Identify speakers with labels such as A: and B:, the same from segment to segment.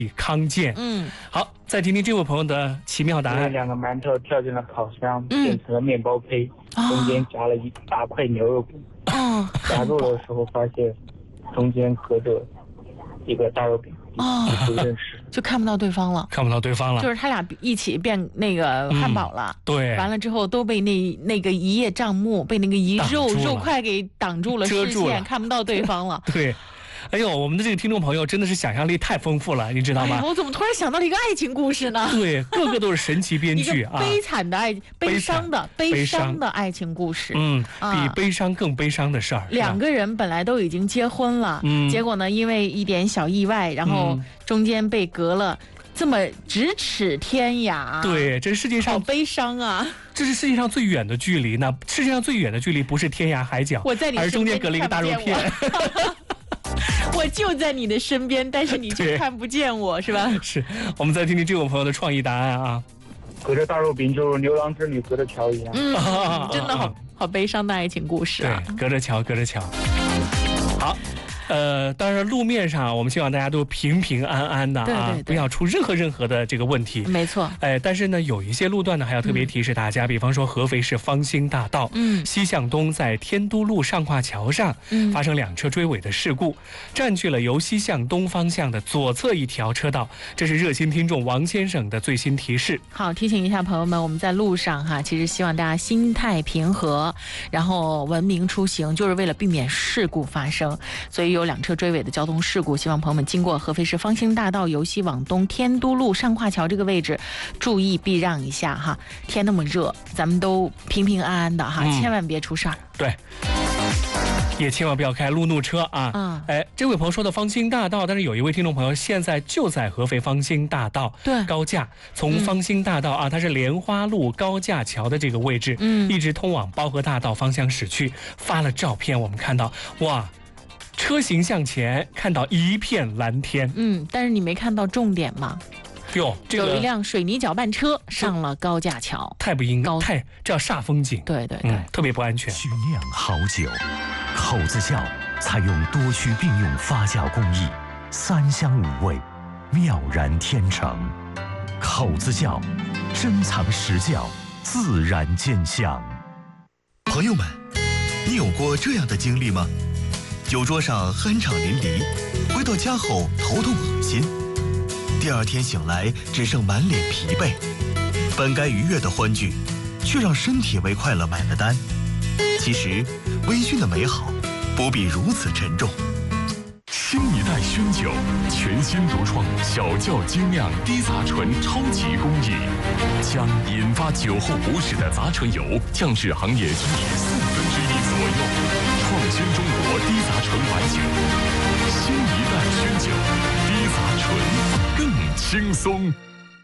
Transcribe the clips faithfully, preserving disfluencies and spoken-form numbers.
A: 康健。
B: 嗯，
A: 好，再听听这位朋友的奇妙答案。
C: 两个馒头跳进了烤箱，嗯、变成了面包胚，中间夹了一大块牛肉饼。
B: 哦，
C: 夹住的时候发现中间隔着一个大肉饼。
B: 哦，
C: 不认识，
B: 就看不到对方了，
A: 看不到对方了，
B: 就是他俩一起变那个汉堡了。
A: 嗯、对，
B: 完了之后都被那那个一叶障目，被那个一肉肉块给挡住了视线，看不到对方了。
A: 对。哎呦，我们的这个听众朋友真的是想象力太丰富了，你知道吗？
B: 哎、我怎么突然想到了一个爱情故事呢？
A: 对，个个都是神奇编剧啊！
B: 悲惨的爱，悲伤的悲伤的爱情故事。
A: 嗯，比悲伤更悲伤的事儿。
B: 两个人本来都已经结婚了，嗯，结果呢，因为一点小意外，然后中间被隔了这么咫尺天涯。
A: 对，这世界上
B: 好悲伤啊！
A: 这是世界上最远的距离呢。世界上最远的距离不是天涯海角，
B: 我在你
A: 而中间隔了一个大肉片。
B: 我就在你的身边，但是你却看不见我，是吧？
A: 是，我们再听听这位朋友的创意答案啊。
C: 隔着大肉饼，就如牛郎织女隔着桥一样。
B: 嗯，真的好好悲伤的爱情故事啊！
A: 对，隔着桥，隔着桥。好。呃，当然路面上我们希望大家都平平安安的啊，
B: 对对对，
A: 不要出任何任何的这个问题。
B: 没错。
A: 哎，但是呢，有一些路段呢还要特别提示大家，嗯、比方说合肥市方兴大道，嗯，西向东在天都路上跨桥上，嗯，发生两车追尾的事故，占据了由西向东方向的左侧一条车道。这是热心听众王先生的最新提示。
B: 好，提醒一下朋友们，我们在路上哈，其实希望大家心态平和，然后文明出行，就是为了避免事故发生。所以有两车追尾的交通事故，希望朋友们经过合肥市方兴大道由西往东天都路上跨桥这个位置，注意避让一下哈。天那么热，咱们都平平安安的哈，嗯、千万别出事儿。
A: 对。也千万不要开路怒车啊！嗯，哎，这位朋友说的方兴大道，但是有一位听众朋友现在就在合肥方兴大道
B: 对
A: 高架，从方兴大道啊，它是莲花路高架桥的这个位置，嗯，一直通往包河大道方向驶去，发了照片，我们看到哇。车行向前，看到一片蓝天。
B: 嗯，但是你没看到重点吗？
A: 哟，这个
B: 有一辆水泥搅拌车上了高架桥，
A: 太不应该，太这要煞风景。
B: 对对对、
A: 嗯，特别不安全。
D: 曲酿好酒，口子窖采用多区并用发酵工艺，三香五味，妙然天成。口子窖，珍藏实窖，自然见香。
E: 朋友们，你有过这样的经历吗？酒桌上酣畅淋漓，回到家后头痛恶心，第二天醒来只剩满脸疲惫，本该愉悦的欢聚，却让身体为快乐买了单。其实，微醺的美好不必如此沉重。
F: 新一代熏酒，全新独创小窖精酿低杂醇超级工艺，将引发酒后不适的杂醇油降至行业均值四分之一左右。创新中国低杂醇白酒，新一代熏酒，低杂醇更轻松。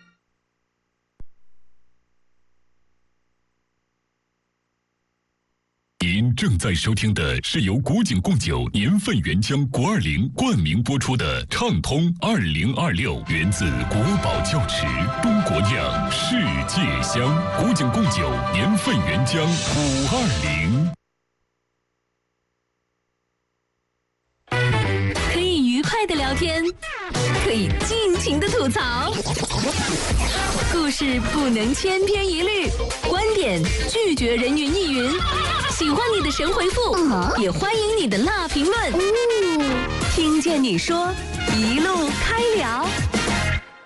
F: 您正在收听的是由古井贡酒年份原浆国二零冠名播出的《畅通二零二六》，源自国宝窖池，中国酿，世界香。古井贡酒年份原浆五二零。
G: 可以愉快的聊天，可以尽情的吐槽，故事不能千篇一律，观点拒绝人云亦云。喜欢你的神回复，嗯、也欢迎你的辣评论。嗯、听见你说，一路开聊。